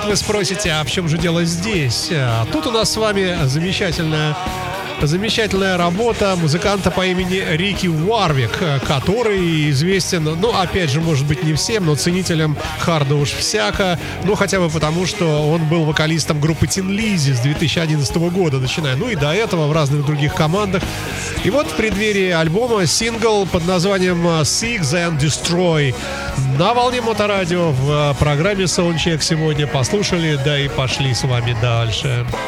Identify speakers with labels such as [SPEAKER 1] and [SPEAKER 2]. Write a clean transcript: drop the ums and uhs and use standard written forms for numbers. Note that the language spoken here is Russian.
[SPEAKER 1] вот вы спросите, а в чем же дело здесь? Тут у нас с вами замечательная работа музыканта по имени Рики Уарвик, который известен, ну, опять же, может быть, не всем, но ценителям харда уж всяко, ну, хотя бы потому, что он был вокалистом группы Tin Lizzy с 2011 года, начиная, ну, и до этого в разных других командах. И вот в преддверии альбома сингл под названием Seek and Destroy на волне Моторадио в программе Soundcheck сегодня послушали, да и пошли с вами дальше.